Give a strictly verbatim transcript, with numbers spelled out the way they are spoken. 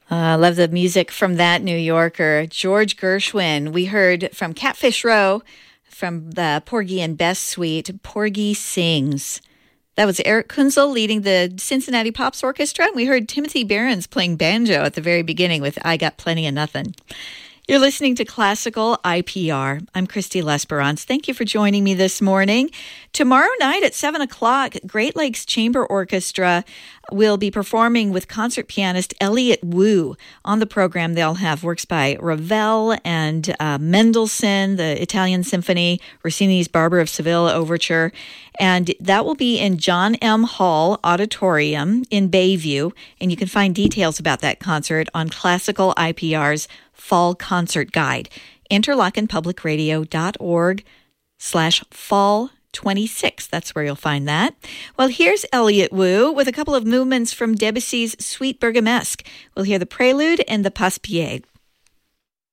I uh, love the music from that New Yorker, George Gershwin. We heard from Catfish Row, from the Porgy and Bess suite, Porgy Sings. That was Eric Kunzel leading the Cincinnati Pops Orchestra. We heard Timothy Behrens playing banjo at the very beginning with I Got Plenty of Nothing. You're listening to Classical I P R. I'm Christy Lesperance. Thank you for joining me this morning. Tomorrow night at seven o'clock, Great Lakes Chamber Orchestra will be performing with concert pianist Elliott Wu. On the program, they'll have works by Ravel and uh, Mendelssohn, the Italian Symphony, Rossini's Barber of Seville Overture, and that will be in John M. Hall Auditorium in Bayview, and you can find details about that concert on Classical I P R's Fall Concert Guide, interlockenpublicradio.org slash fall 26. That's where you'll find that. Well, here's Elliott Wu with a couple of movements from Debussy's Suite Bergamesque. We'll hear the Prelude and the Passe-Pied.